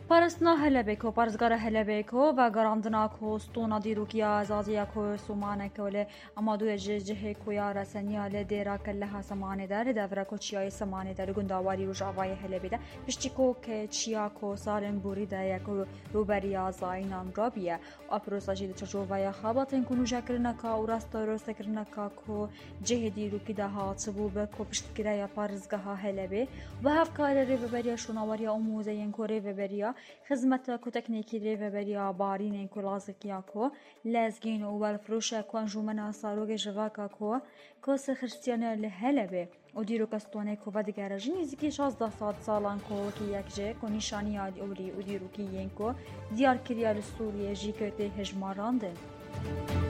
پارستنا هلبکو پارزگار هلبکو و گراندنا کو ستونا دیروکیا زازیا کو سومانه کوله اما دو جه کویا رسنیا ل دیرا کله سمانه در دفر کو چیای سمانه در گنداواری روج اوای هلبیده پشتی کو که چیا کو سالن بوری ده یکو روبریا زاینان رابیه اپروسا جید چجوویا خاباتن کنو جکرنا کا و راست کرنا کا کو جه دیروکی ده ها صبوب کو پشتگیریا پارزگاه هلبی و هفکار ریوبریا شوناواریا اموزین کو ریوبریا خدمت کو تکنیکی ریوبریا بارین کو لازکیا کو لازگین و والفروش کو انجمن ساروگ جواکا کو سخرستیانه لهلبه و دیرو کستونه کو ودگرجین زکی 16 سالان کو کی یکجه کو نشانی اوری و دیرو کی ین کو دیار کریا سوریه جی کته هجمارانده